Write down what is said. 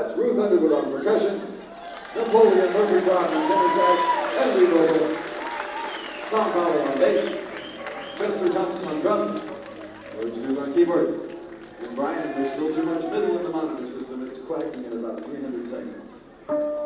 That's Ruth Underwood on percussion, Napoleon Murphy Brown on tenor sax, and lead vocal, Tom Fowler on bass, Chester Thompson on drums, George Duke on keyboards. And Brian, there's still too much middle in the monitor system. It's quacking at about 300 seconds.